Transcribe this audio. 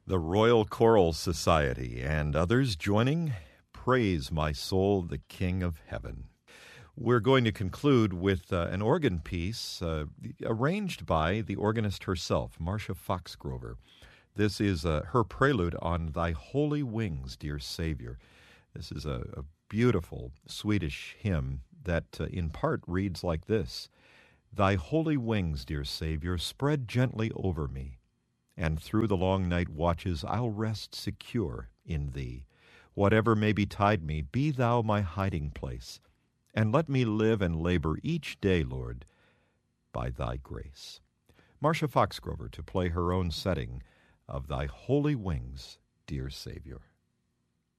The Royal Choral Society and others joining, Praise My Soul, the King of Heaven. We're going to conclude with an organ piece arranged by the organist herself, Marcia Foxgrover. This is her prelude on Thy Holy Wings, Dear Savior. This is a beautiful Swedish hymn that in part reads like this: Thy holy wings, dear Savior, spread gently over me, and through the long night watches I'll rest secure in Thee. Whatever may betide me, be Thou my hiding place, and let me live and labor each day, Lord, by Thy grace. Marcia Foxgrover to play her own setting of Thy Holy Wings, Dear Savior.